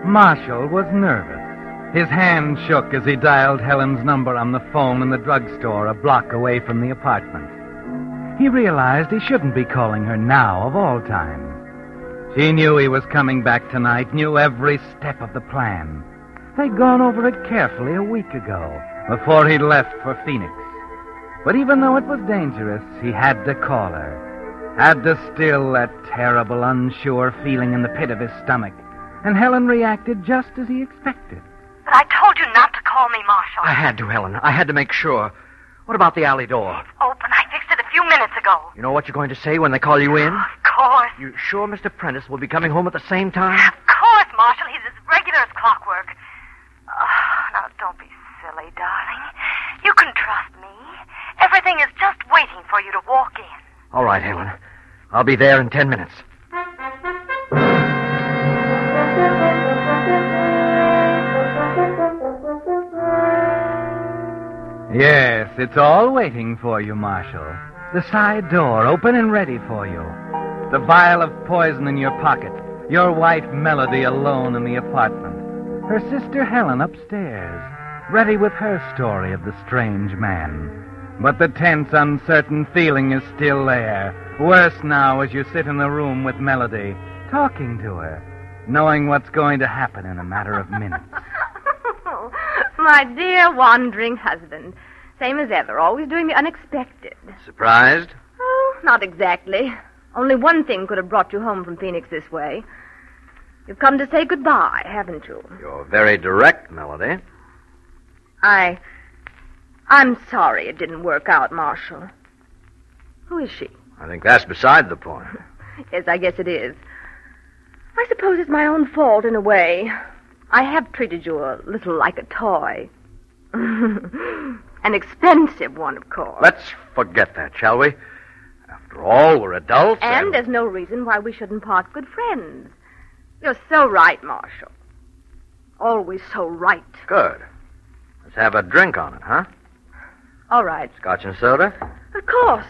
Marshall was nervous. His hand shook as he dialed Helen's number on the phone in the drugstore a block away from the apartment. He realized he shouldn't be calling her now of all times. She knew he was coming back tonight, knew every step of the plan. They'd gone over it carefully a week ago, before he left for Phoenix. But even though it was dangerous, he had to call her. Had to still that terrible, unsure feeling in the pit of his stomach. And Helen reacted just as he expected. But I told you not to call me, Marshall. I had to, Helen. I had to make sure. What about the alley door? It's open. I fixed it a few minutes ago. You know what you're going to say when they call you in? Of course. You sure Mr. Prentice will be coming home at the same time? Of course, Marshall. He's as regular as clockwork. Now, don't be silly, darling. You can trust me. Everything is just waiting for you to walk in. All right, Helen. I'll be there in 10 minutes. Yes, it's all waiting for you, Marshall. The side door open and ready for you. The vial of poison in your pocket. Your wife, Melody, alone in the apartment. Her sister, Helen, upstairs, ready with her story of the strange man. But the tense, uncertain feeling is still there. Worse now as you sit in the room with Melody, talking to her, knowing what's going to happen in a matter of minutes. My dear wandering husband. Same as ever, always doing the unexpected. Surprised? Oh, not exactly. Only one thing could have brought you home from Phoenix this way. You've come to say goodbye, haven't you? You're very direct, Melody. I'm sorry it didn't work out, Marshall. Who is she? I think that's beside the point. Yes, I guess it is. I suppose it's my own fault in a way. I have treated you a little like a toy. An expensive one, of course. Let's forget that, shall we? After all, we're adults. And there's no reason why we shouldn't part good friends. You're so right, Marshall. Always so right. Good. Let's have a drink on it, huh? All right. Scotch and soda? Of course.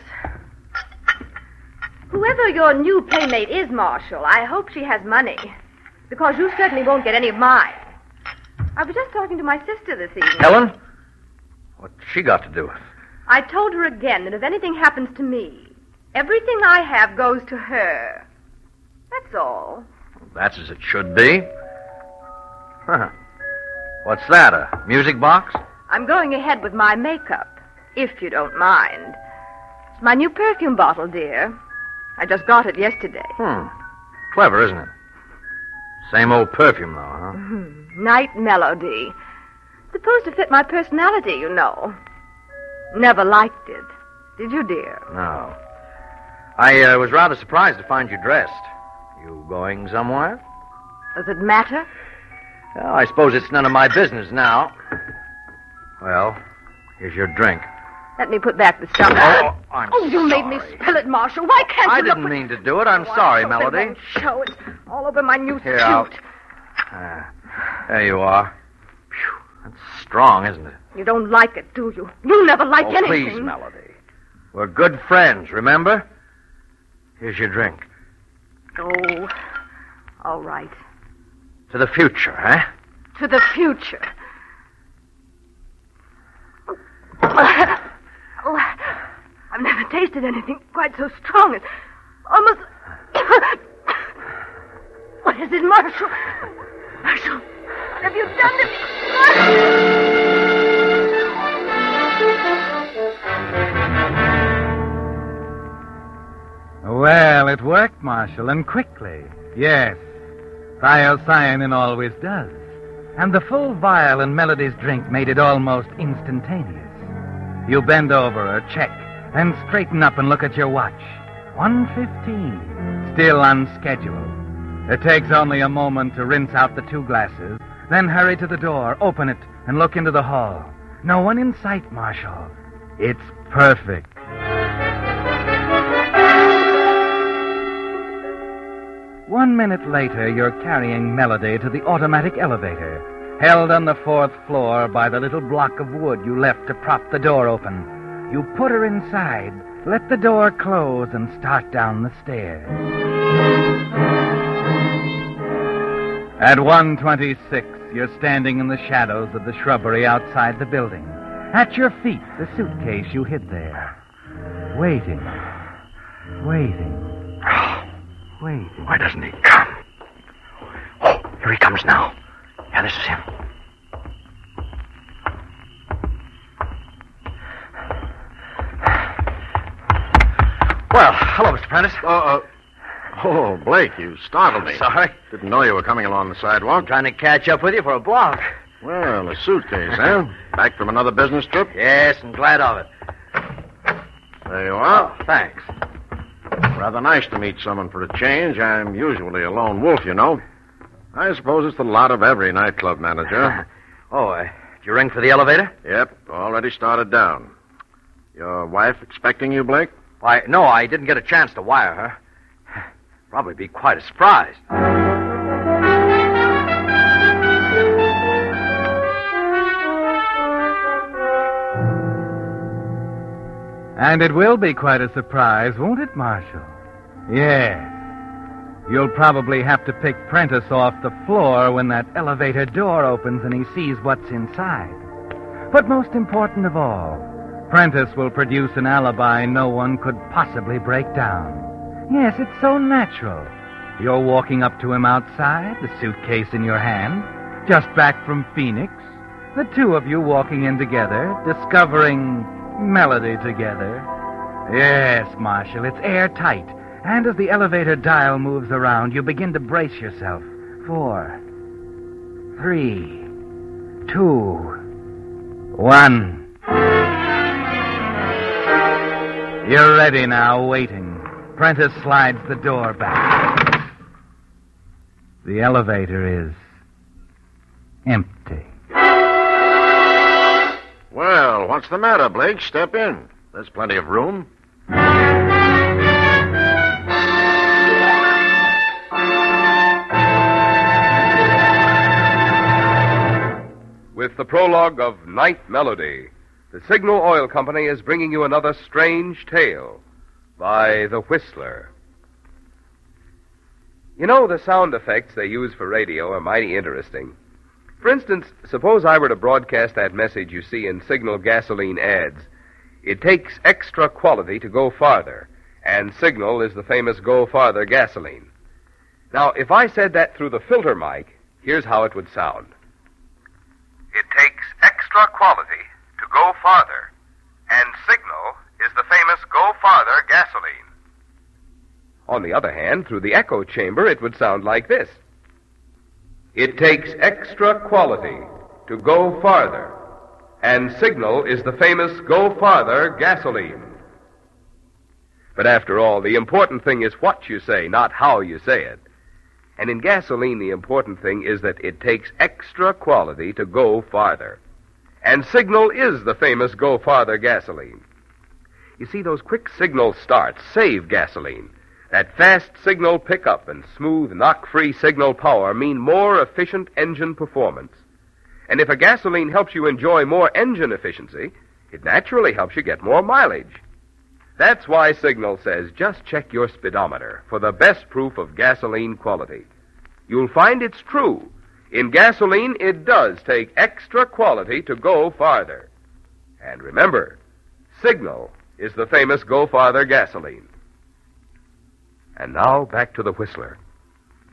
Whoever your new playmate is, Marshall, I hope she has money. Because you certainly won't get any of mine. I was just talking to my sister this evening. Helen? What's she got to do with it? I told her again that if anything happens to me, everything I have goes to her. That's all. Well, that's as it should be. Huh. What's that, a music box? I'm going ahead with my makeup, if you don't mind. It's my new perfume bottle, dear. I just got it yesterday. Clever, isn't it? Same old perfume, though, huh? Night Melody. Supposed to fit my personality, you know. Never liked it. Did you, dear? No. I was rather surprised to find you dressed. You going somewhere? Does it matter? Well, I suppose it's none of my business now. Well, here's your drink. Let me put back the stuff. Oh, I'm sorry. You made me spill it, Marshall. Why can't you I didn't mean to do it. I'm sorry, Melody. It won't show. It's all over my new Here, suit. There you are. Phew, that's strong, isn't it? You don't like it, do you? You never like anything. Please, Melody. We're good friends, remember? Here's your drink. Oh, all right. To the future, huh? To the future. Oh, I've never tasted anything quite so strong. It's almost... What is it, Marshall? Marshall, what have you done to me? Well, it worked, Marshall, and quickly. Yes. Thiocyanin always does. And the full vial in Melody's drink made it almost instantaneous. You bend over or check, then straighten up and look at your watch. 1:15. Still on schedule. It takes only a moment to rinse out the 2 glasses, then hurry to the door, open it, and look into the hall. No one in sight, Marshall. It's perfect. One minute later, you're carrying Melody to the automatic elevator, held on the 4th floor by the little block of wood you left to prop the door open. You put her inside, let the door close, and start down the stairs. At 1:26, you're standing in the shadows of the shrubbery outside the building. At your feet, the suitcase you hid there. Waiting. Why doesn't he come? Oh, here he comes now. Yeah, this is him. Well, hello, Mr. Prentice. Oh, Blake, you startled me. Sorry. Didn't know you were coming along the sidewalk. I'm trying to catch up with you for a block. Well, a suitcase, huh? Back from another business trip? Yes, and glad of it. There you are. Oh, thanks. Rather nice to meet someone for a change. I'm usually a lone wolf, you know. I suppose it's the lot of every nightclub manager. Did you ring for the elevator? Yep, already started down. Your wife expecting you, Blake? Why, no, I didn't get a chance to wire her. Probably be quite a surprise. And it will be quite a surprise, won't it, Marshal? Yes. You'll probably have to pick Prentice off the floor when that elevator door opens and he sees what's inside. But most important of all, Prentice will produce an alibi no one could possibly break down. Yes, it's so natural. You're walking up to him outside, the suitcase in your hand, just back from Phoenix. The two of you walking in together, discovering melody together. Yes, Marshal, it's airtight. And as the elevator dial moves around, you begin to brace yourself. 4, 3, 2, 1. You're ready now, waiting. Prentice slides the door back. The elevator is empty. Well, what's the matter, Blake? Step in. There's plenty of room. With the prologue of Night Melody, the Signal Oil Company is bringing you another strange tale by The Whistler. You know, the sound effects they use for radio are mighty interesting. For instance, suppose I were to broadcast that message you see in Signal gasoline ads. It takes extra quality to go farther, and Signal is the famous Go Farther gasoline. Now, if I said that through the filter mic, here's how it would sound. It takes extra quality to go farther, and Signal is the famous Go Farther gasoline. On the other hand, through the echo chamber, it would sound like this. It takes extra quality to go farther, and Signal is the famous Go Farther gasoline. But after all, the important thing is what you say, not how you say it. And in gasoline, the important thing is that it takes extra quality to go farther. And Signal is the famous Go Farther gasoline. You see, those quick signal starts save gasoline. That fast signal pickup and smooth, knock-free signal power mean more efficient engine performance. And if a gasoline helps you enjoy more engine efficiency, it naturally helps you get more mileage. That's why Signal says just check your speedometer for the best proof of gasoline quality. You'll find it's true. In gasoline, it does take extra quality to go farther. And remember, Signal is the famous Go Farther gasoline. And now back to the Whistler.